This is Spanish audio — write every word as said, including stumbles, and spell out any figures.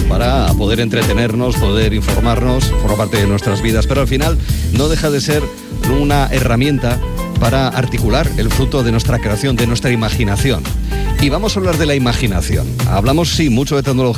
para poder entretenernos, poder informarnos, forma parte de nuestras vidas, pero al final no deja de ser una herramienta para articular el fruto de nuestra creación, de nuestra imaginación. Y vamos a hablar de la imaginación. Hablamos, sí, mucho de tecnología.